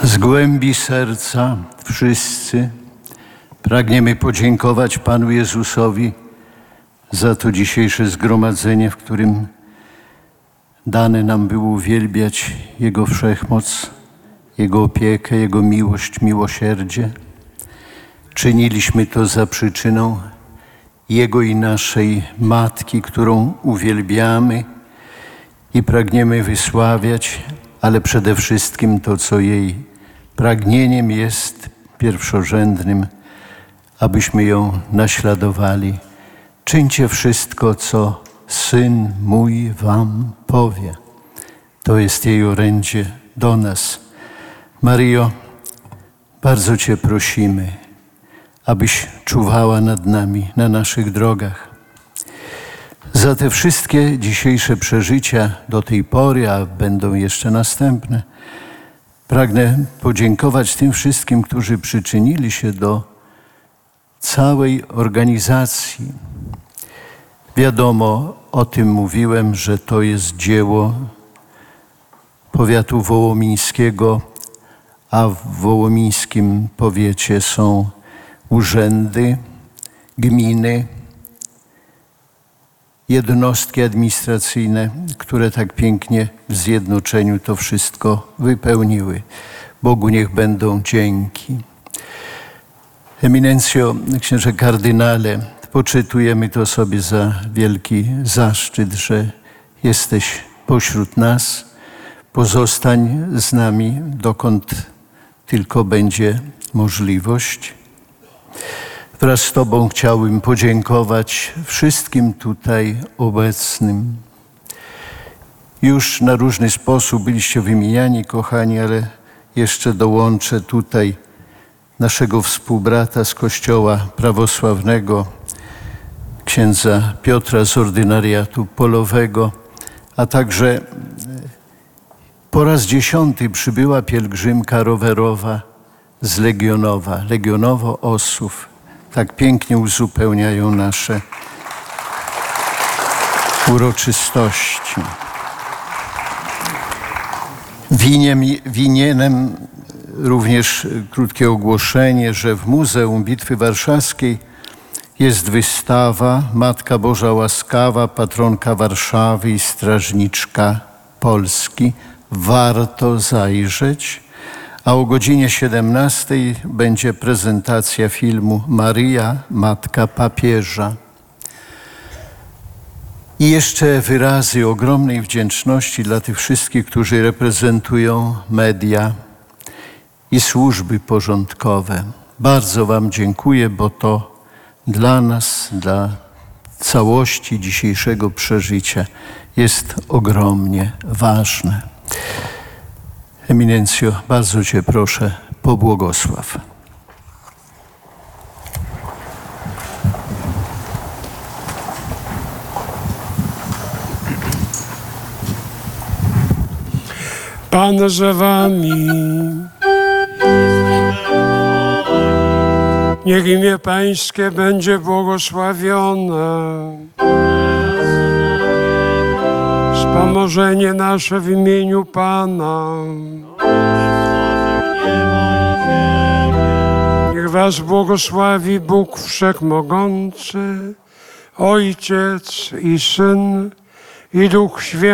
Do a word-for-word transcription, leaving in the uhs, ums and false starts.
Z głębi serca wszyscy pragniemy podziękować Panu Jezusowi za to dzisiejsze zgromadzenie, w którym dane nam było uwielbiać Jego wszechmoc, Jego opiekę, Jego miłość, miłosierdzie. Czyniliśmy to za przyczyną Jego i naszej Matki, którą uwielbiamy i pragniemy wysławiać, ale przede wszystkim to, co jej pragnieniem jest pierwszorzędnym, abyśmy ją naśladowali. Czyńcie wszystko, co Syn mój wam powie. To jest jej orędzie do nas. Maryjo, bardzo Cię prosimy, abyś czuwała nad nami na naszych drogach. Za te wszystkie dzisiejsze przeżycia do tej pory, a będą jeszcze następne, pragnę podziękować tym wszystkim, którzy przyczynili się do całej organizacji. Wiadomo, o tym mówiłem, że to jest dzieło powiatu wołomińskiego, a w wołomińskim powiecie są urzędy, gminy, jednostki administracyjne, które tak pięknie w zjednoczeniu to wszystko wypełniły. Bogu niech będą dzięki. Eminencjo, księże kardynale, poczytujemy to sobie za wielki zaszczyt, że jesteś pośród nas. Pozostań z nami, dokąd tylko będzie możliwość. Wraz z Tobą chciałbym podziękować wszystkim tutaj obecnym. Już na różny sposób byliście wymieniani, kochani, ale jeszcze dołączę tutaj naszego współbrata z Kościoła Prawosławnego, księdza Piotra z ordynariatu polowego, a także po raz dziesiąty przybyła pielgrzymka rowerowa z Legionowa, Legionowo Ossów. Tak pięknie uzupełniają nasze uroczystości. Winiem, winienem również krótkie ogłoszenie, że w Muzeum Bitwy Warszawskiej jest wystawa Matka Boża Łaskawa, patronka Warszawy i strażniczka Polski. Warto zajrzeć. A o godzinie siedemnastej będzie prezentacja filmu Maryja, Matka Papieża. I jeszcze wyrazy ogromnej wdzięczności dla tych wszystkich, którzy reprezentują media i służby porządkowe. Bardzo Wam dziękuję, bo to dla nas, dla całości dzisiejszego przeżycia jest ogromnie ważne. Eminencjo, bardzo Cię proszę, pobłogosław. Pan z Wami. Niech imię Pańskie będzie błogosławione. Wspomożenie nasze w imieniu Pana. Niech Was błogosławi Bóg Wszechmogący, Ojciec i Syn i Duch Święty.